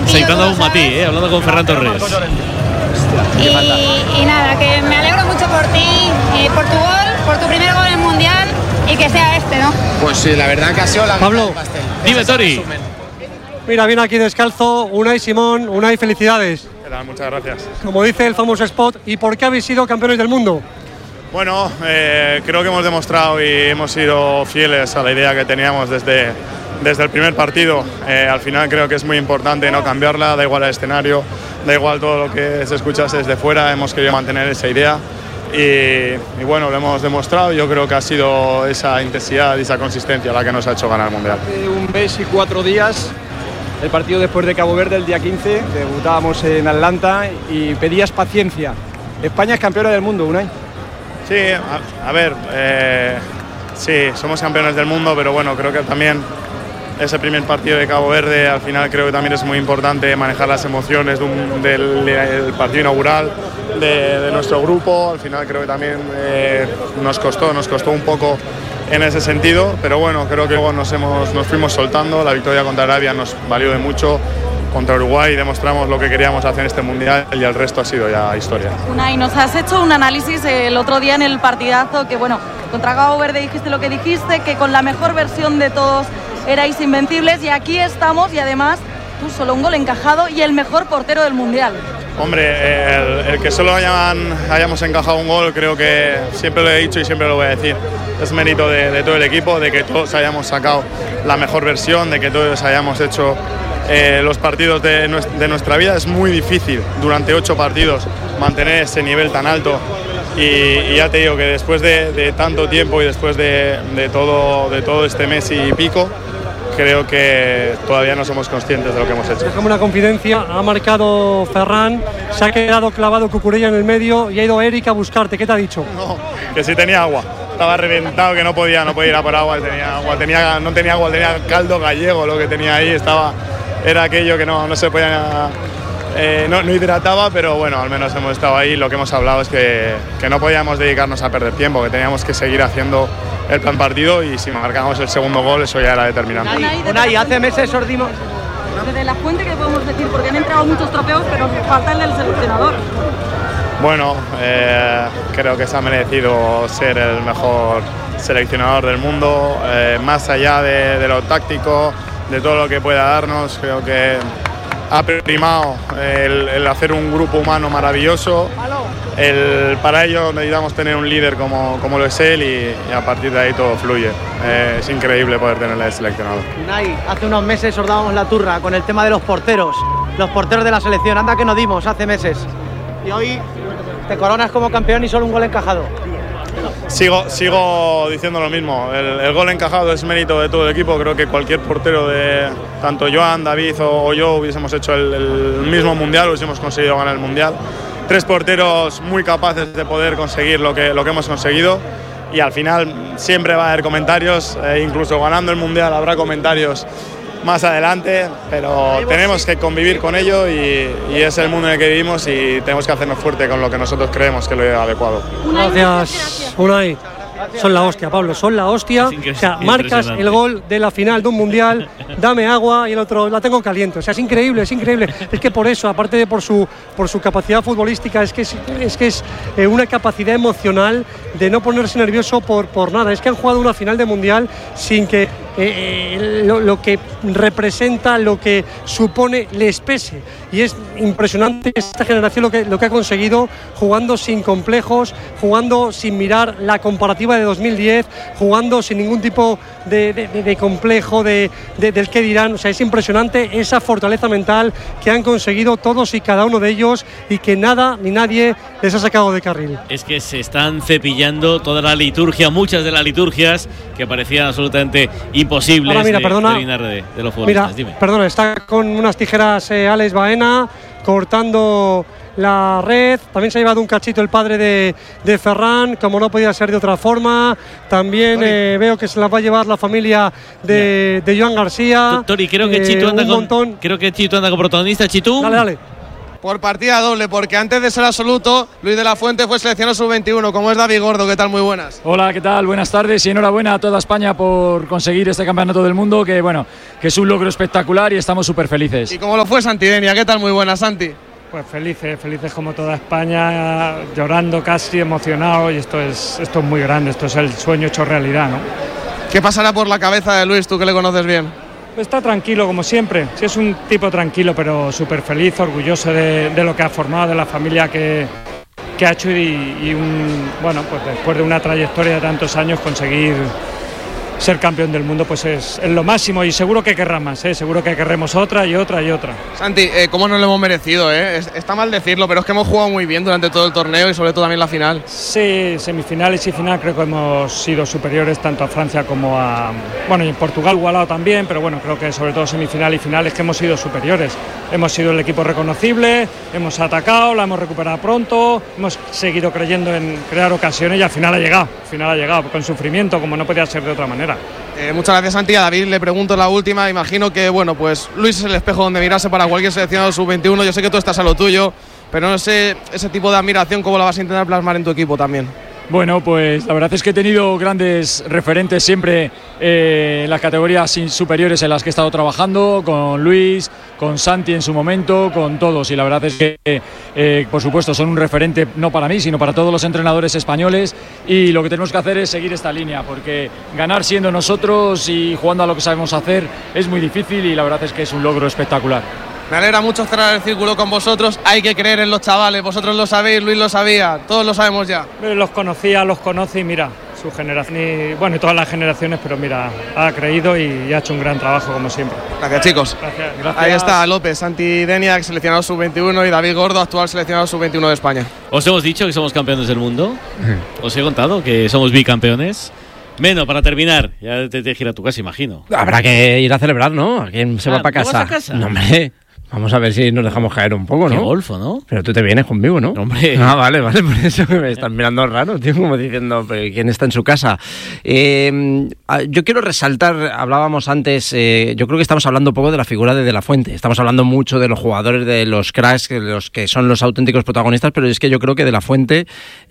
necesitando a un Matí, hablando con Ferran Torres. Y nada, que me alegro mucho por ti, por tu gol, por tu primer gol en Mundial y que sea este, ¿no? Pues sí, la verdad que ha sido la Pablo, pastel. Dime, Tori. Mira, viene aquí descalzo Unai Simón. Unai, felicidades. ¿Qué tal? Muchas gracias. Como dice el famoso spot, ¿y por qué habéis sido campeones del mundo? Bueno, creo que hemos demostrado y hemos sido fieles a la idea que teníamos desde el primer partido. Al final creo que es muy importante no cambiarla, da igual el escenario, da igual todo lo que se escuchase desde fuera, hemos querido mantener esa idea y bueno, lo hemos demostrado. Yo creo que ha sido esa intensidad y esa consistencia la que nos ha hecho ganar el Mundial. Un mes y 4 días, el partido después de Cabo Verde el día 15, debutábamos en Atlanta y pedías paciencia. España es campeona del mundo, Unai. Sí, a ver, sí, somos campeones del mundo, pero bueno, creo que también ese primer partido de Cabo Verde, al final creo que también es muy importante manejar las emociones del partido inaugural de nuestro grupo. Al final creo que también nos costó un poco en ese sentido, pero bueno, creo que luego nos fuimos soltando. La victoria contra Arabia nos valió de mucho. Contra Uruguay demostramos lo que queríamos hacer en este Mundial y el resto ha sido ya historia. Unai, nos has hecho un análisis el otro día en el partidazo, que bueno, contra Cabo Verde dijiste lo que dijiste, que con la mejor versión de todos erais invencibles, y aquí estamos, y además tú solo un gol encajado y el mejor portero del Mundial. Hombre, el que solo hayamos encajado un gol, creo que siempre lo he dicho y siempre lo voy a decir, es mérito de todo el equipo, de que todos hayamos sacado la mejor versión, de que todos hayamos hecho los partidos de nuestra vida. Es muy difícil durante 8 partidos mantener ese nivel tan alto y ya te digo que después de tanto tiempo y después de todo este mes y pico, creo que todavía no somos conscientes de lo que hemos hecho. Como una confidencia, ha marcado Ferran, se ha quedado clavado Cucurella en el medio y ha ido Eric a buscarte. ¿Qué te ha dicho? No, que sí tenía agua, estaba reventado, que no podía ir a por agua, no tenía agua, tenía caldo gallego, lo que tenía ahí era aquello que no se podía, no hidrataba, pero bueno, al menos hemos estado ahí. Lo que hemos hablado es que no podíamos dedicarnos a perder tiempo, que teníamos que seguir haciendo el plan partido, y si marcamos el segundo gol eso ya era determinante. Unai, hace meses os dimos... Desde la fuente, ¿qué podemos decir? Porque han entrado muchos trofeos, pero falta el del seleccionador. Bueno, creo que se ha merecido ser el mejor seleccionador del mundo, más allá de lo táctico, de todo lo que pueda darnos. Creo que ha primado el hacer un grupo humano maravilloso. Para ello necesitamos tener un líder como lo es él, y a partir de ahí todo fluye. Es increíble poder tenerle seleccionado. Unai, hace unos meses os dábamos la turra con el tema de los porteros de la selección. Anda que nos dimos hace meses. Y hoy te coronas como campeón y solo un gol encajado. Sigo diciendo lo mismo. El gol encajado es mérito de todo el equipo. Creo que cualquier portero, de tanto Joan, David o yo, hubiésemos hecho el mismo Mundial, hubiésemos conseguido ganar el Mundial. 3 porteros muy capaces de poder conseguir lo que hemos conseguido, y al final siempre va a haber comentarios, incluso ganando el Mundial habrá comentarios más adelante, pero tenemos que convivir con ello, y es el mundo en el que vivimos, y tenemos que hacernos fuerte con lo que nosotros creemos que es lo adecuado. Gracias, Unai. Son la hostia, Pablo, son la hostia. O sea, marcas el gol de la final de un Mundial, dame agua, y el otro la tengo caliente. O sea, es increíble, es increíble. Es que por eso, aparte de por su capacidad futbolística, es que es una capacidad emocional de no ponerse nervioso por nada. Es que han jugado una final de Mundial sin que lo que representa, lo que supone, les pese. Y es impresionante esta generación lo que ha conseguido, jugando sin complejos, jugando sin mirar la comparativa de 2010, jugando sin ningún tipo de complejo del qué dirán. O sea, es impresionante esa fortaleza mental que han conseguido todos y cada uno de ellos, y que nada ni nadie les ha sacado de carril. Es que se están cepillando toda la liturgia, muchas de las liturgias que parecían absolutamente imposibles. Ahora, mira, perdona, de eliminar de los futbolistas. Mira, perdona, está con unas tijeras Alex Baena cortando la red. También se ha llevado un cachito el padre de Ferran, como no podía ser de otra forma. También veo que se las va a llevar la familia de Joan García. Tori, creo que Chitu anda con protagonista. Chitu. Dale. Por partida doble, porque antes de ser absoluto, Luis de la Fuente fue seleccionado sub-21, como es David Gordo. ¿Qué tal? Muy buenas. Hola, ¿qué tal? Buenas tardes y enhorabuena a toda España por conseguir este campeonato del mundo, que bueno, que es un logro espectacular y estamos súper felices. ¿Y cómo lo fue Santi Denia? ¿Qué tal? Muy buenas, Santi. Pues felices como toda España, llorando casi, emocionado, y esto es muy grande, esto es el sueño hecho realidad, ¿no? ¿Qué pasará por la cabeza de Luis, tú que le conoces bien? Está tranquilo como siempre, sí, es un tipo tranquilo pero súper feliz, orgulloso de lo que ha formado, de la familia que ha hecho y bueno, pues después de una trayectoria de tantos años conseguir ser campeón del mundo pues es lo máximo, y seguro que querrá más, seguro que querremos otra y otra y otra. Santi, ¿cómo nos lo hemos merecido? Está mal decirlo, pero es que hemos jugado muy bien durante todo el torneo y sobre todo también la final. Sí, semifinales y final creo que hemos sido superiores tanto a Francia como a... Bueno, y en Portugal igualado también, pero bueno, creo que sobre todo semifinal y final es que hemos sido superiores. Hemos sido el equipo reconocible, hemos atacado, la hemos recuperado pronto, hemos seguido creyendo en crear ocasiones y al final ha llegado, con sufrimiento, como no podía ser de otra manera. Muchas gracias, Santi. A David le pregunto la última. Imagino que, bueno, pues Luis es el espejo donde mirarse para cualquier seleccionado sub-21. Yo sé que tú estás a lo tuyo, pero no sé ese tipo de admiración, ¿cómo la vas a intentar plasmar en tu equipo también? Bueno, pues la verdad es que he tenido grandes referentes siempre en las categorías superiores en las que he estado trabajando, con Luis, con Santi en su momento, con todos, y la verdad es que por supuesto son un referente no para mí, sino para todos los entrenadores españoles, y lo que tenemos que hacer es seguir esta línea, porque ganar siendo nosotros y jugando a lo que sabemos hacer es muy difícil, y la verdad es que es un logro espectacular. Me alegra mucho cerrar el círculo con vosotros. Hay que creer en los chavales, vosotros lo sabéis, Luis lo sabía, todos lo sabemos ya. Los conocía, los conoce, y mira, su generación, y todas las generaciones, pero mira, ha creído y ha hecho un gran trabajo como siempre. Gracias, chicos. Gracias. Ahí está López, Santi Denia, seleccionado sub-21, y David Gordo, actual seleccionado sub-21 de España. Os hemos dicho que somos campeones del mundo, os he contado que somos bicampeones. Meno, para terminar, ya te gira a tu casa, imagino. Habrá que ir a celebrar, ¿no? ¿A quién se va para casa? ¿Vas a casa? No, hombre. Vamos a ver si nos dejamos caer un poco, ¿no? Qué golfo, ¿no? Pero tú te vienes conmigo, ¿no? Hombre. Ah, vale, por eso que me están mirando raro, tío, como diciendo, ¿pero quién está en su casa? Yo quiero resaltar, hablábamos antes, yo creo que estamos hablando un poco de la figura de la Fuente. Estamos hablando mucho de los jugadores, de los cracks, de los que son los auténticos protagonistas, pero es que yo creo que de la Fuente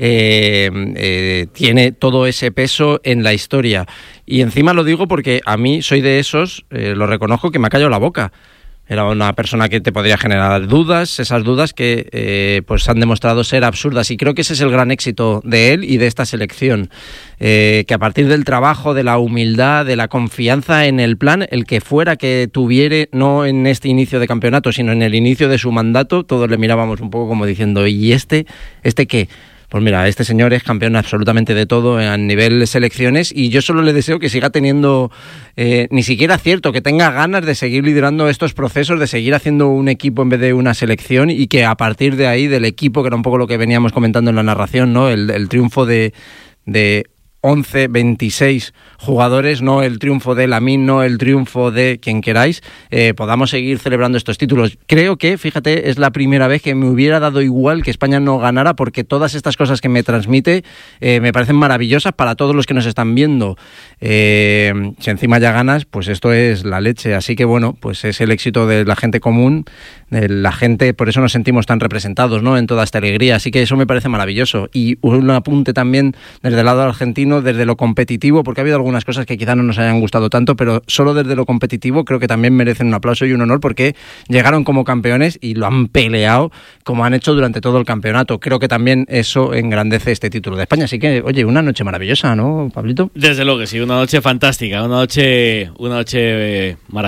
tiene todo ese peso en la historia. Y encima lo digo porque a mí soy de esos, lo reconozco, que me ha callado la boca. Era una persona que te podría generar dudas, esas dudas que pues han demostrado ser absurdas, y creo que ese es el gran éxito de él y de esta selección, que a partir del trabajo, de la humildad, de la confianza en el plan, el que fuera que tuviere, no en este inicio de campeonato, sino en el inicio de su mandato, todos le mirábamos un poco como diciendo, ¿y este qué? Pues mira, este señor es campeón absolutamente de todo a nivel de selecciones, y yo solo le deseo que siga teniendo ni siquiera acierto, que tenga ganas de seguir liderando estos procesos, de seguir haciendo un equipo en vez de una selección, y que a partir de ahí, del equipo, que era un poco lo que veníamos comentando en la narración, ¿no? El triunfo de 11, 26 jugadores, no el triunfo de Lamine, no el triunfo de quien queráis, podamos seguir celebrando estos títulos. Creo que, fíjate, es la primera vez que me hubiera dado igual que España no ganara, porque todas estas cosas que me transmite me parecen maravillosas para todos los que nos están viendo. Si encima ya ganas, pues esto es la leche. Así que bueno, pues es el éxito de la gente común, de la gente, por eso nos sentimos tan representados, ¿no? En toda esta alegría. Así que eso me parece maravilloso. Y un apunte también desde el lado argentino, desde lo competitivo, porque ha habido algunas cosas que quizá no nos hayan gustado tanto, pero solo desde lo competitivo creo que también merecen un aplauso y un honor, porque llegaron como campeones y lo han peleado como han hecho durante todo el campeonato. Creo que también eso engrandece este título de España. Así que, oye, una noche maravillosa, ¿no, Pablito? Desde luego que sí, una noche fantástica, una noche maravillosa.